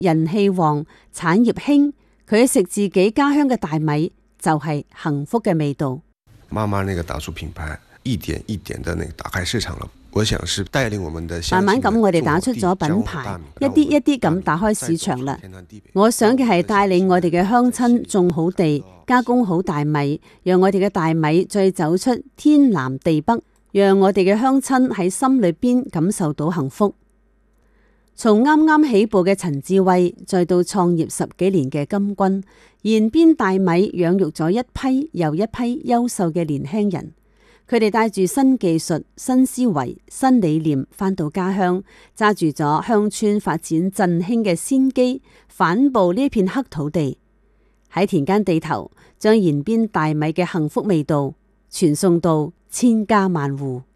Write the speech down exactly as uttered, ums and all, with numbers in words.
人氣旺，產業興，佢食自己家鄉嘅大米就係幸福嘅味道。 媽媽那個打出品牌，一點一點的那個打開市場了。我想是帶領我們的慢慢咁，我哋打出咗品牌，一啲一啲咁打開市場啦。我想嘅係帶領我哋嘅鄉親種好地，加工好大米，讓我哋嘅大米再走出天南地北，讓我哋嘅鄉親喺心裏邊感受到幸福。從啱啱起步嘅陳志偉，再到創業十幾年嘅金軍，延邊大米養育咗一批又一批優秀嘅年輕人。佢哋帶住新技術、新思維、新理念返到家鄉，揸住咗鄉村發展振興嘅先機，反哺呢片黑土地，喺田間地頭將延邊大米嘅幸福味道傳送到千家萬戶。